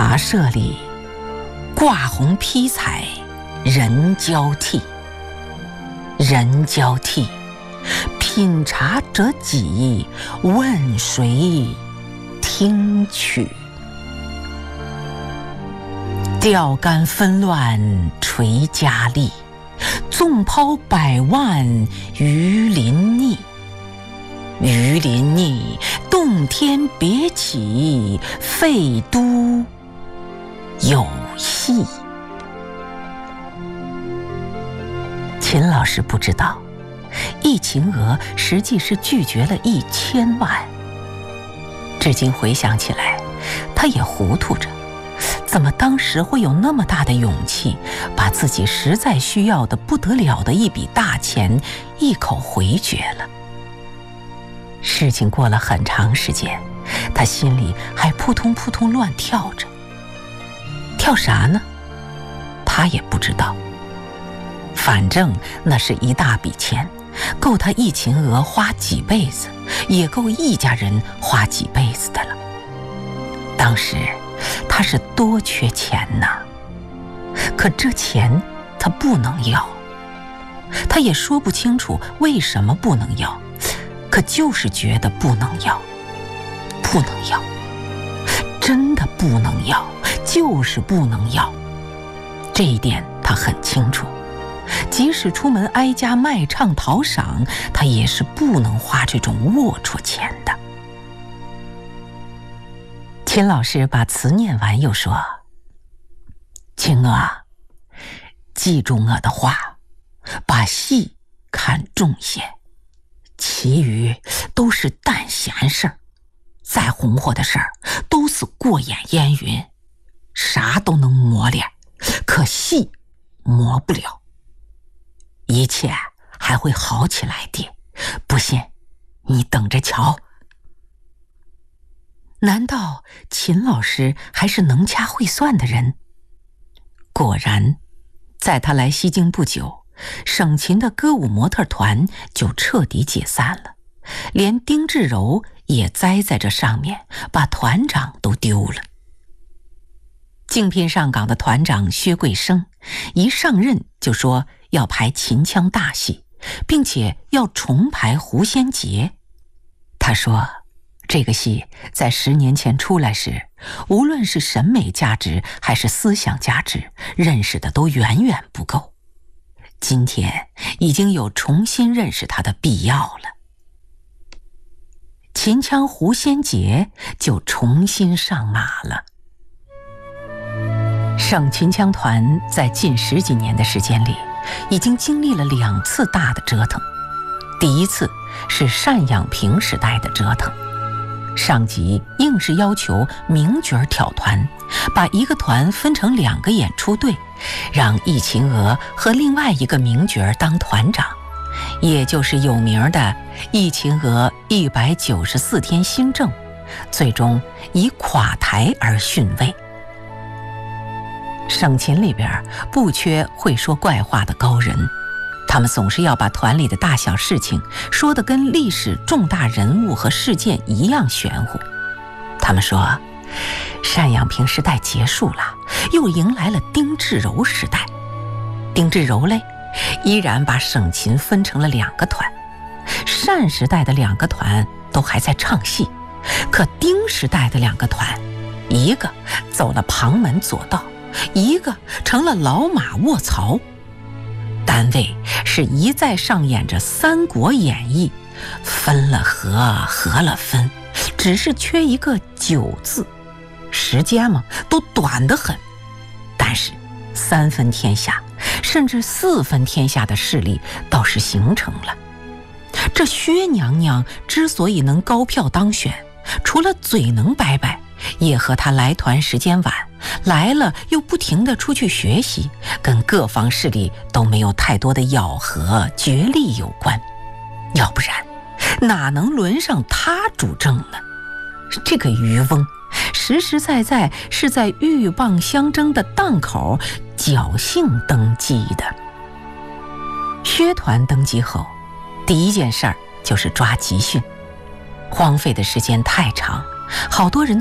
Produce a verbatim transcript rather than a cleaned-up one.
茶社里挂红披彩，人交替，人交替，品茶者几，问谁听取？钓竿纷乱垂佳丽，纵抛百万鱼鳞腻。鱼鳞腻，洞天别起，废都有戏。秦老师不知道，易秦娥实际是拒绝了一千万。至今回想起来，他也糊涂着，怎么当时会有那么大的勇气，把自己实在需要的不得了的一笔大钱一口回绝了？事情过了很长时间，他心里还扑通扑通乱跳着。跳啥呢？他也不知道。反正那是一大笔钱，够他易秦娥花几辈子，也够易家人花几辈子的了。当时他是多缺钱呐，可这钱他不能要，他也说不清楚为什么不能要，可就是觉得不能要，不能要，真的不能要，就是不能要。这一点他很清楚，即使出门挨家卖唱讨赏，他也是不能花这种龌龊钱的。秦老师把词念完又说：秦娥，记住我的话，把戏看重些，其余都是淡闲事儿，再红火的事儿都是过眼烟云，啥都能磨练，可戏磨不了，一切还会好起来的，不信你等着瞧。难道秦老师还是能掐会算的人？果然，在他来西京不久，省琴的歌舞模特团就彻底解散了，连丁志柔也栽在这上面，把团长都丢了。竞聘上岗的团长薛桂生一上任就说要排秦腔大戏，并且要重排《狐仙节》。他说这个戏在十年前出来时，无论是审美价值还是思想价值，认识的都远远不够。今天已经有重新认识它的必要了。秦腔《狐仙节》就重新上马了。省秦腔团在近十几年的时间里，已经经历了两次大的折腾。第一次是单养平时代的折腾，上级硬是要求名角挑团，把一个团分成两个演出队，让易秦娥和另外一个名角当团长，也就是有名的易秦娥一百九十四天新政，最终以垮台而逊位。省琴里边不缺会说怪话的高人，他们总是要把团里的大小事情说得跟历史重大人物和事件一样玄乎。他们说单养平时代结束了，又迎来了丁志柔时代。丁志柔嘞，依然把省琴分成了两个团。单时代的两个团都还在唱戏，可丁时代的两个团，一个走了旁门左道，一个成了老马卧槽。单位是一再上演着《三国演义》，分了合，合了分，只是缺一个九字，时间嘛都短得很。但是三分天下甚至四分天下的势力倒是形成了。这薛娘娘之所以能高票当选，除了嘴能掰掰，也和她来团时间晚，来了又不停地出去学习，跟各方势力都没有太多的咬合角力有关。要不然哪能轮上她主政呢？这个渔翁实实在在是在鹬蚌相争的档口侥幸登基的。薛团登基后，第一件事儿就是抓集训，荒废的时间太长，好多人